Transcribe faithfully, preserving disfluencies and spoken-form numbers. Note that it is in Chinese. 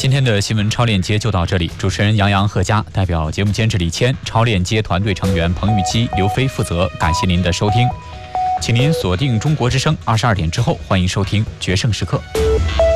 今天的新闻超链接就到这里，主持人杨洋、贺佳，代表节目监制李谦，超链接团队成员彭玉基、刘飞负责。感谢您的收听，请您锁定中国之声，二十二点之后欢迎收听《决胜时刻》。